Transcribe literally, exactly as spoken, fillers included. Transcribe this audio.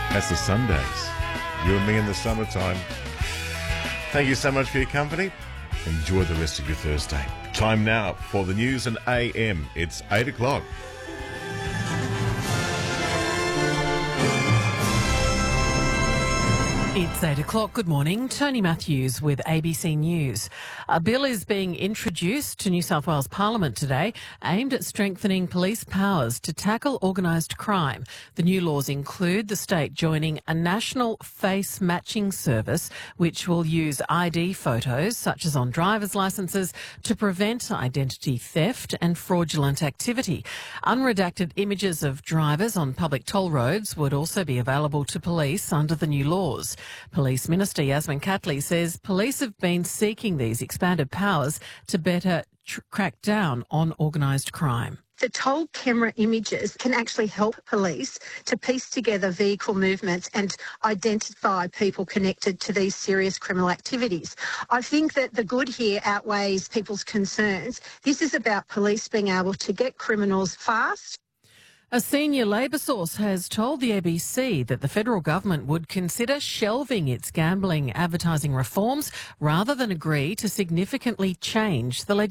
That's the Sundays. You and me in the summertime. Thank you so much for your company. Enjoy the rest of your Thursday. Time now for the news and A M. It's eight o'clock. It's eight o'clock. Good morning. Tony Matthews with A B C News. A bill is being introduced to New South Wales Parliament today aimed at strengthening police powers to tackle organised crime. The new laws include the state joining a national face matching service which will use I D photos, such as on driver's licences, to prevent identity theft and fraudulent activity. Unredacted images of drivers on public toll roads would also be available to police under the new laws. Police Minister Yasmin Catley says police have been seeking these expanded powers to better tr- crack down on organised crime. The toll camera images can actually help police to piece together vehicle movements and identify people connected to these serious criminal activities. I think that the good here outweighs people's concerns. This is about police being able to get criminals fast. A senior Labor source has told the A B C that the federal government would consider shelving its gambling advertising reforms rather than agree to significantly change the legislation.